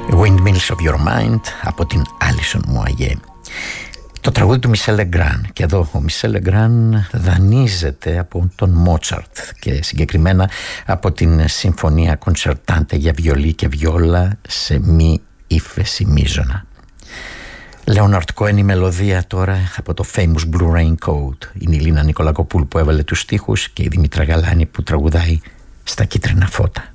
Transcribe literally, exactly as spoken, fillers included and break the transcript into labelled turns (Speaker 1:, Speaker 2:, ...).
Speaker 1: Windmills of Your Mind από την Alison Moyet. Το τραγούδι του Μισελ Λεγκράν. Και εδώ ο Μισελ Λεγκράν δανείζεται από τον Μότσαρτ και συγκεκριμένα από την Συμφωνία Κονσερτάντε για βιολί και βιόλα σε μη ύφεση μείζωνα. Λέοναρτ Κόεν η μελωδία τώρα από το Famous Blue Raincoat. Είναι η Λίνα Νικολακοπούλου που έβαλε τους στίχους και η Δήμητρα Γαλάνη που τραγουδάει στα κίτρινα φώτα.